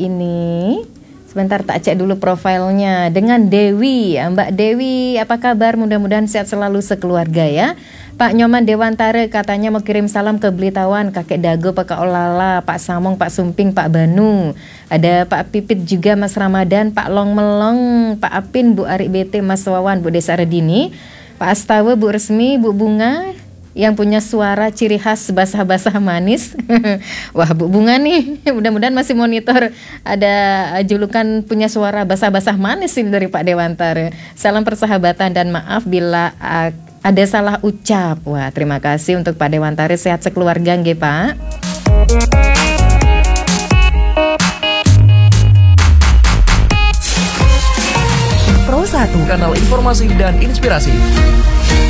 ini. Sebentar tak cek dulu profilnya. Dengan Dewi. Mbak Dewi, apa kabar? Mudah-mudahan sehat selalu sekeluarga ya. Pak Nyoman Dewantara katanya mau kirim salam ke Blitawan, Kakek Dago, Pak Olala, Pak Samong, Pak Sumping, Pak Banu. Ada Pak Pipit juga, Mas Ramadan, Pak Long Melong, Pak Apin, Bu Arik BT, Mas Wawan, Bu Desa Redini, Pak Astawa, Bu Resmi, Bu Bunga, yang punya suara ciri khas basah-basah manis. Wah, Bu Bunga nih, mudah-mudahan masih monitor. Ada julukan punya suara basah-basah manis ini dari Pak Dewantara. Salam persahabatan dan maaf bila ada salah ucap. Wah, terima kasih untuk Pak Dewantara, sehat sekeluarga nggih, Pak. Pro 1, kanal informasi dan inspirasi.